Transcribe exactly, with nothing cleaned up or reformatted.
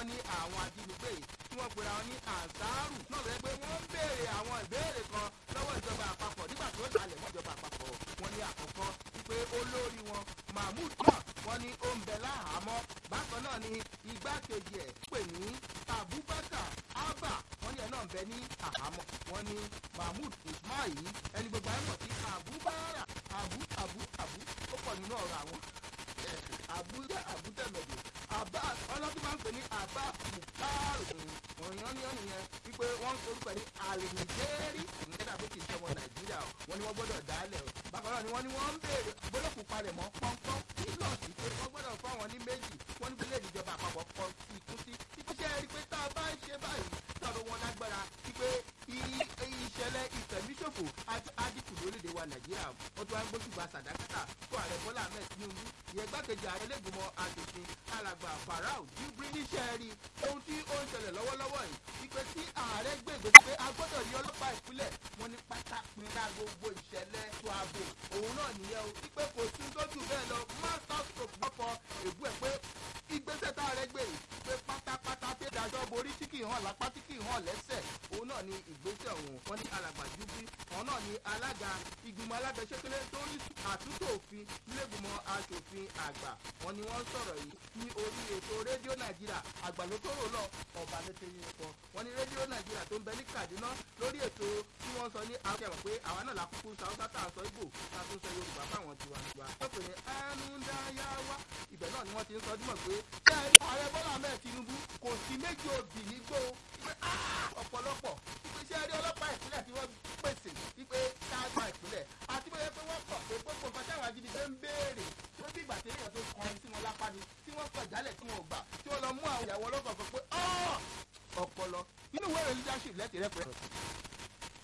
wọ́n ní àwọn ajínigbé yìí tí wọ́n pera wọn ní àǹsáàrù náà lẹ́ pé wọ́n ń béèrè àwọn ìbéèrè kan lọ́wọ́ ìjọba àpapọ̀ nígbà tó dalẹ̀ mọ́ ìjọba àpapọ̀ wọ́n ní àkọ́kọ́ wípé olórí wọn mahmood náà wọ́n ní ó ń bẹ láhàámọ́ bákan náà ni igbákejì ẹ̀ pè ní abubakar abba wọ́n ní ẹ̀ náà ń bẹ ní àhámọ́ wọ́n ní mahmood usman yìí ẹni gbogbo ayé mọ̀ sí abubakar abu abu abu ó pọ̀ nínú ọ̀rọ̀ àwọn abuja abutẹ̀mẹ̀dẹ̀ abba ọlọ́dún máa ń pè ní abba mukaru òyìnbó ní ọ̀nìyẹn wípé wọ́n ń sorúkọ ní alinigeri nígbà tó kì í ṣe ọmọ nàìjíríà o wọ́n ní wọ́n gbọ́dọ̀ dálẹ̀ o bákan náà ni wọ́n ní wọ́n ń béèrè gbólókùn palẹ̀ mọ́ pọ́npọ́n kílọ̀sì pé wọ́n gbọ́dọ̀ fún àwọn ní méjì wọ́n ní bílẹ̀ ìjọba àpapọ̀ kọ ikú sí iṣẹ́ rí pé tá a bá ń ṣe báyìí táwọn wọn lágbára wípé ìṣẹ̀lẹ̀ ìfẹ̀míṣòfò adínkù lórílẹ̀‐èdè wa nàìjíríà wọ́n tún wá ń gbóṣùbà sàdákàtà fún ààrẹ bọ́lá ahmed tinubu ìyẹn gbákejì ààrẹ lẹ́gbìmọ̀ aṣòfin alàgbà farao jíbrí níṣẹ́ rí ohun tí ó ń ṣẹlẹ̀ lọ́wọ́lọ́wọ́ yìí wípé tí ààrẹ gbé ìgbésẹ̀ pé a gbọ́dọ̀ rí ọlọ́pàá ìpínlẹ̀ wọn ní pátápínlá gbogbo ìṣẹ̀lẹ̀ tó ààbò òun náà nìyẹn o wípé kò sí lójú bẹ́ẹ̀ lọ master stroke gbọ́kọ̀ ègbú ẹ̀ pé ìgbésẹ̀ tá ààrẹ gbé yìí pé pátápátá pé dájọ́ borí tí kì í hàn lápá tí kì í hàn lẹ́sẹ̀ òun náà ni ìgbésẹ̀ ọ̀hún wọn ní alàgbà júbí òun náà ni alága ìgbìmọ̀ alábẹ́sẹ́kẹ́lẹ́ tó rí àtúntò òfin nílẹ̀gbìmọ̀ aṣòfin àgbà wọn ni wọ́n sọ̀rọ̀ yìí ní orí ètò rédíò nàìjíríà àgbàlótóró lọ ọba lẹ́tẹ̀yìn sọ wọn ni rédíò nàìjíríà tó ń bẹ ní kaduna lórí ètò tí wọ́n sọ ní àwọn ẹ̀wọ̀n pé àwa náà lákòókò sáwọ́sá tá à ń sọ ìgbò tá a tún sọ yorùbá fáwọn tiwantiwa wọ́n pè ní anúndáyáwá ibẹ̀ náà ni wọ́n ti ń sọ dímọ̀ pé bẹ́ẹ̀ ààrẹ bọ́lá ahmed tinubu kò sí méjì òbí nígbó ọ̀pọ̀lọpọ̀ iṣẹ́ rí ọlọ́pàá ìpínlẹ̀ tí wọ́n pèsè wípé káàgbà ìpínlẹ̀ àti bóyá pé wọ́n kọ̀ pé gbogbo nǹkan táwọn ajínigbé ń béèrè tó bí ìgbà tí èèyàn tó kọrin sí wọn lápá ni tí wọ́n kọ̀ jálẹ̀ tí wọn ò gbà tí wọ́n lọ mú àwọn ìyàwó ọlọ́kọ̀ọ̀kan pé ọpọlọ nínú ìwé ìròyìn leadership lẹ́tẹ̀ẹ́ rẹ̀ pẹ̀lú.